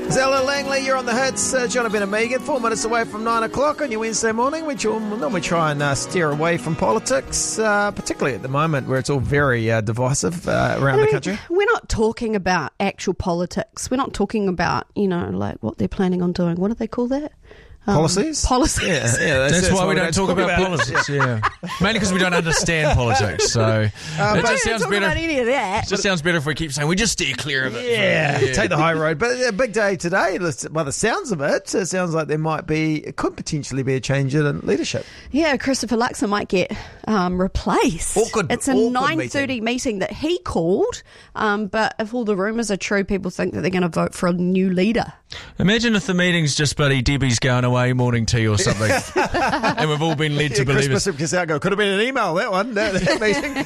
Zella Langley, you're on the hits. Jonathan and Megan, 4 minutes away from 9 o'clock on your Wednesday morning. We normally try and steer away from politics, particularly at the moment where it's all very divisive around the country. We're not talking about actual politics. We're not talking about, like what they're planning on doing. What do they call that? Policies? Policies. Yeah, that's why we don't talk about politics. Yeah, mainly because we don't understand politics. So it just sounds better. About any of that. It just sounds better if we keep saying we just steer clear of it. Yeah, take the high road. But a big day today. By the sounds of it, it sounds like it could potentially be a change in leadership. Yeah, Christopher Luxon might get replaced. It's a 9:30 meeting that he called. But if all the rumours are true, people think that they're going to vote for a new leader. Imagine if the meeting's just bloody Debbie's going away morning tea or something, and we've all been led to believe it. Could have been an email, that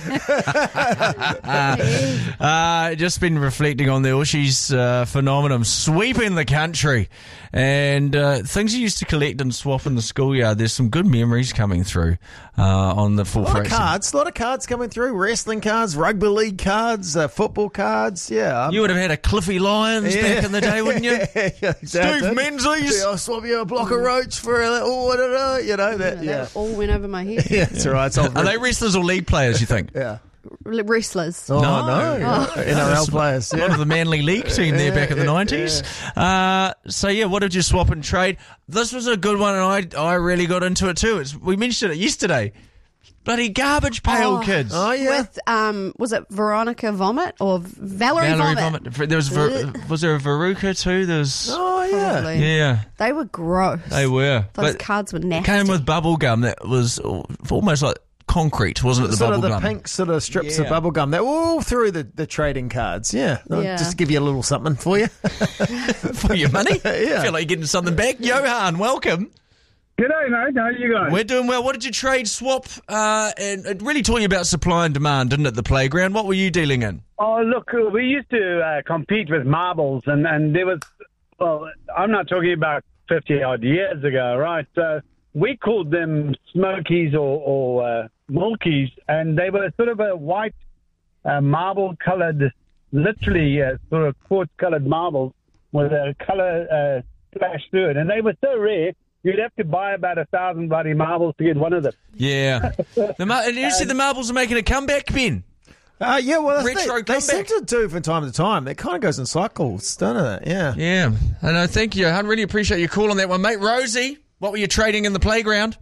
meeting. Just been reflecting on the Ooshies phenomenon, sweeping the country, and things you used to collect and swap in the schoolyard. There's some good memories coming through on the full fraction. A lot of cards coming through, wrestling cards, rugby league cards, football cards, yeah. You would have had a Cliffy Lyons back in the day, wouldn't you? Yeah, exactly. Steve Menzies. Yeah, I'll swap you a block of roach for a little, That all went over my head. Yeah, that's all right. Are they wrestlers or league players, you think? Yeah. Wrestlers. Oh, no. NRL players. A lot of the Manly League team there back in the 90s. What did you swap and trade? This was a good one, and I really got into it too. We mentioned it yesterday. Bloody Garbage Pail Kids. Oh, yeah. With, was it Veronica Vomit or Valerie Vomit? There was there a Veruca too? Oh, yeah. Probably. Yeah. They were gross. They were. Those cards were nasty. Came with bubble gum that was almost like concrete, wasn't it? The bubble gum. The pink sort of strips of bubble gum that were all through the trading cards. Yeah. Just give you a little something for you. For your money? Yeah. I feel like you're getting something back. Johan, welcome. G'day, mate. How are you guys? We're doing well. What did you trade, swap? And it really taught you about supply and demand, didn't it, the playground? What were you dealing in? Oh, look, we used to compete with marbles, and there was, I'm not talking about 50-odd years ago, right? We called them smokies or milkies, and they were sort of a white marble-coloured, literally sort of quartz-coloured marbles with a colour splashed through it. And they were so rare, you'd have to buy about 1,000 bloody marbles to get one of them. Yeah. And you see the marbles are making a comeback, Ben? Yeah, well, retro they seem to do from time to time. It kind of goes in cycles, doesn't it? Yeah. Yeah. And I thank you. I really appreciate your call on that one, mate. Rosie, what were you trading in the playground?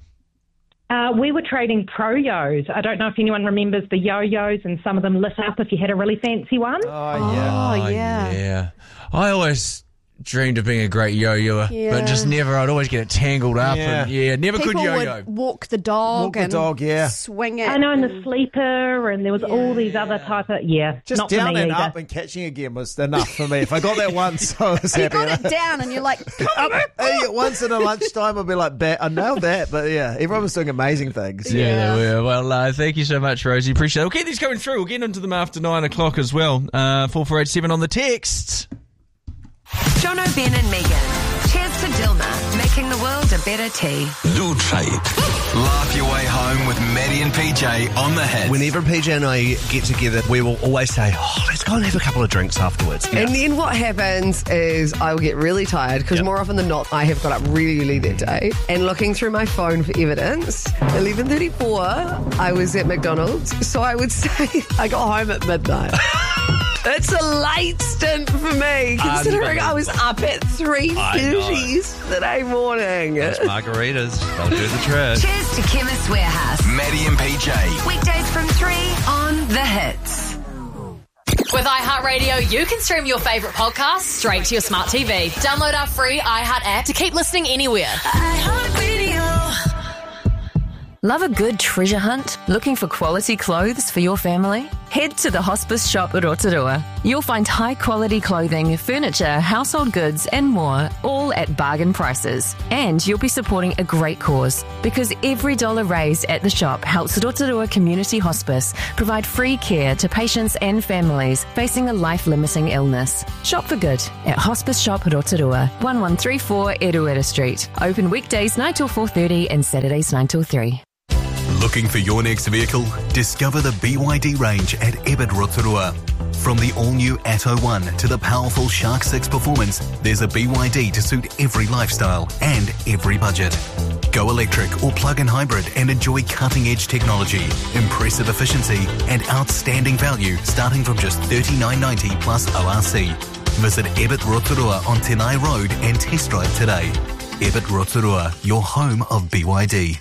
We were trading Pro-Yos. I don't know if anyone remembers the yo-yos, and some of them lit up if you had a really fancy one. Oh, yeah. Yeah. I always dreamed of being a great yo-yoer, but just never. I'd always get it tangled up, and never People could yo-yo. would walk the dog swing it. I know, and the sleeper, and there was all these other type of, just not down for me and either. up and catching again was enough for me. If I got that once, I was happy. You got it down, and you're like, come on. Once in a lunchtime, I'd be like, I nailed that. But yeah, everyone was doing amazing things. Yeah, they were. Well, thank you so much, Rosie. Appreciate it. We'll get these coming through. We'll get into them after 9 o'clock as well. 4487 on the texts. Jono, Ben and Megan. Cheers to Dilma, making the world a better tea. Loo Trade. Laugh your way home with Maddie and PJ on the hits. Whenever PJ and I get together, we will always say, let's go and have a couple of drinks afterwards. And then what happens is I will get really tired because more often than not, I have got up really early that day. And looking through my phone for evidence, 11:34, I was at McDonald's. So I would say I got home at midnight. It's a late stint for me, considering I was up at 3:30 yesterday morning. Those margaritas, they'll do the trick. Cheers to Chemist Warehouse. Maddie and PJ. Weekdays from 3 on The Hits. With iHeartRadio, you can stream your favourite podcasts straight to your smart TV. Download our free iHeart app to keep listening anywhere. iHeartRadio. Love a good treasure hunt? Looking for quality clothes for your family? Head to the Hospice Shop at Rotorua. You'll find high-quality clothing, furniture, household goods and more, all at bargain prices. And you'll be supporting a great cause, because every dollar raised at the shop helps Rotorua Community Hospice provide free care to patients and families facing a life-limiting illness. Shop for good at Hospice Shop Rotorua, 1134 Eruera Street. Open weekdays 9 till 4:30 and Saturdays 9 till 3. Looking for your next vehicle? Discover the BYD range at Ebert Rotorua. From the all-new Atto 1 to the powerful Shark 6 performance, there's a BYD to suit every lifestyle and every budget. Go electric or plug-in hybrid and enjoy cutting-edge technology, impressive efficiency and outstanding value starting from just $39.90 plus ORC. Visit Ebit Rotorua on Tenai Road and test drive today. Ebit Rotorua, your home of BYD.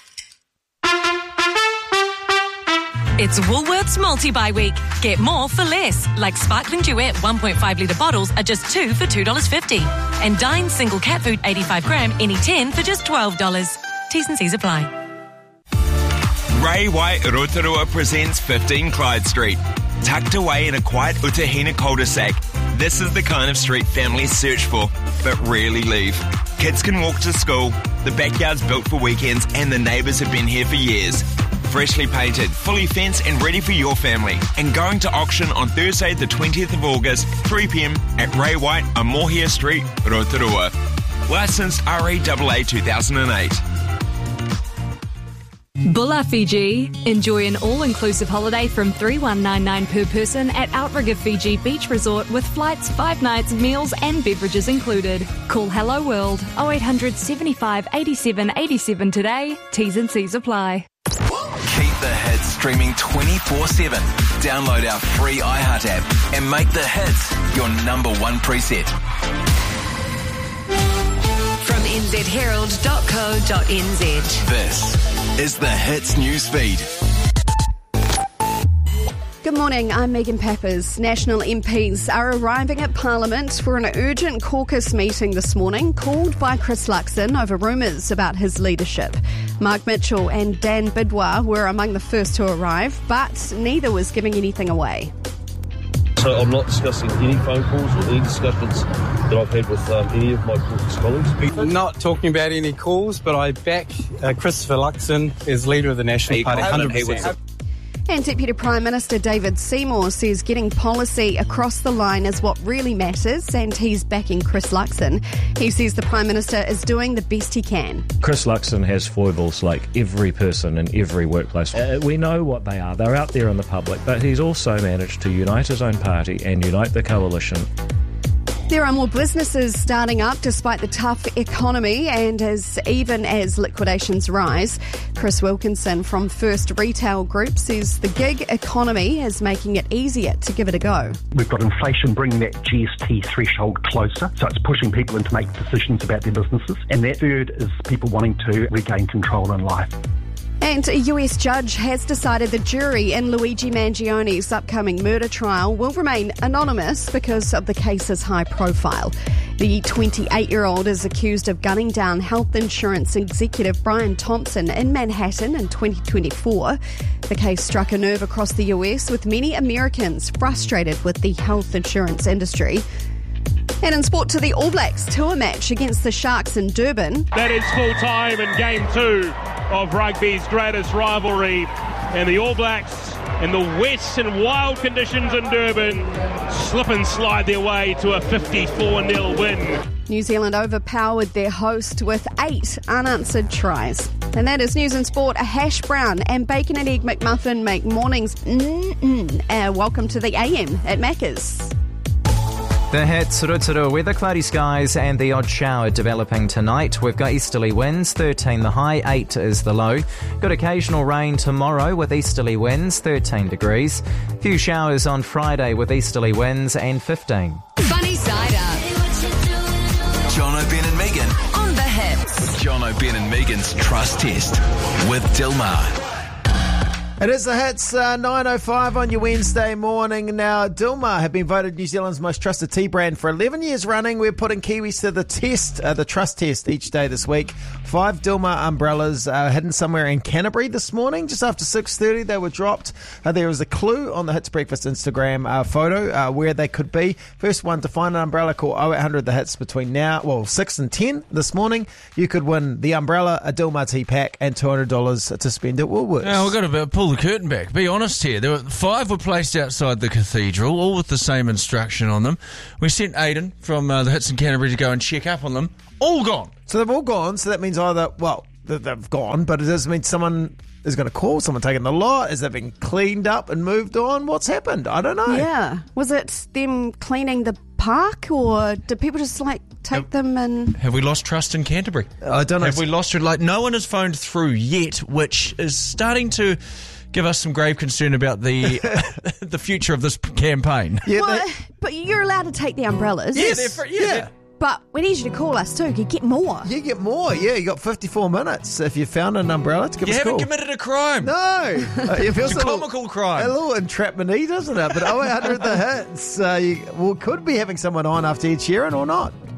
It's Woolworths Multi-Buy Week. Get more for less, like Sparkling Duet 1.5 litre bottles are just $2 for $2.50. And Dine Single Cat Food 85 gram, any 10 for just $12. T's and C's apply. Ray White Rotorua presents 15 Clyde Street. Tucked away in a quiet Utahina cul-de-sac, this is the kind of street families search for, but rarely leave. Kids can walk to school, the backyard's built for weekends, and the neighbours have been here for years. Freshly painted, fully fenced and ready for your family. And going to auction on Thursday the 20th of August, 3pm at Ray White on Mohia Street, Rotorua. Licensed RAAA 2008. Bulla Fiji. Enjoy an all-inclusive holiday from $3,199 per person at Outrigger Fiji Beach Resort with flights, 5 nights, meals and beverages included. Call Hello World 0800 75 87 87 today. T's and C's apply. Keep the hits streaming 24/7. Download our free iHeart app and make the hits your number one preset. From nzherald.co.nz. This is the Hits newsfeed. Good morning, I'm Megan Pappers. National MPs are arriving at Parliament for an urgent caucus meeting this morning, called by Chris Luxon over rumours about his leadership. Mark Mitchell and Dan Bidwar were among the first to arrive, but neither was giving anything away. So I'm not discussing any phone calls or any discussions that I've had with any of my caucus colleagues. I'm not talking about any calls, but I back Christopher Luxon as leader of the National Party 100%. And Deputy Prime Minister David Seymour says getting policy across the line is what really matters, and he's backing Chris Luxon. He says the Prime Minister is doing the best he can. Chris Luxon has foibles like every person in every workplace. We know what they are. They're out there in the public, but he's also managed to unite his own party and unite the coalition. There are more businesses starting up despite the tough economy and even as liquidations rise. Chris Wilkinson from First Retail Group says the gig economy is making it easier to give it a go. We've got inflation bringing that GST threshold closer, so it's pushing people in to make decisions about their businesses. And that third is people wanting to regain control in life. And a US judge has decided the jury in Luigi Mangioni's upcoming murder trial will remain anonymous because of the case's high profile. The 28-year-old is accused of gunning down health insurance executive Brian Thompson in Manhattan in 2024. The case struck a nerve across the US, with many Americans frustrated with the health insurance industry. And in sport, to the All Blacks tour match against the Sharks in Durban. That is full time in Game 2 of rugby's greatest rivalry. And the All Blacks in the wet and wild conditions in Durban slip and slide their way to a 54-0 win. New Zealand overpowered their host with 8 unanswered tries. And that is news and sport. A hash brown and bacon and egg McMuffin make mornings welcome to the AM at Macca's. The hits, Rotorua weather, cloudy skies and the odd shower developing tonight. We've got easterly winds, 13 the high, 8 is the low. Got occasional rain tomorrow with easterly winds, 13 degrees. Few showers on Friday with easterly winds and 15. Funny Side Up. Jono, Ben and Megan On the Hits. Jono, Ben and Megan's Trust Test with Dilmar. It is the Hits, 9:05 on your Wednesday morning. Now, Dilmar have been voted New Zealand's most trusted tea brand for 11 years running. We're putting Kiwis to the test, the trust test each day this week. 5 Dilmar umbrellas hidden somewhere in Canterbury this morning. Just after 6:30, they were dropped. There was a clue on the Hits Breakfast Instagram photo where they could be. First one to find an umbrella, call 0800 the Hits between 6 and 10 this morning. You could win the umbrella, a Dilmar tea pack, and $200 to spend at Woolworths. Now, we've got to pull the curtain back. Be honest here. There were 5 were placed outside the cathedral, all with the same instruction on them. We sent Aidan from the Hits in Canterbury to go and check up on them. All gone. So they've all gone. So that means either, they've gone, but it does mean someone is going to call someone taking the lot? Has it been cleaned up and moved on? What's happened? I don't know. Yeah. Was it them cleaning the park, or did people just take them and... Have we lost trust in Canterbury? I don't know. Have we lost it? No one has phoned through yet, which is starting to give us some grave concern about the the future of this campaign. Yeah, but you're allowed to take the umbrellas. Yes. But we need you to call us too. You get more. You get more. Yeah, you got 54 minutes if you found an umbrella to give us a call. You haven't committed a crime. No. It feels it's a comical crime. A little entrapment-y, doesn't it? But 0800 the hits. You could be having someone on after Ed Sheeran or not.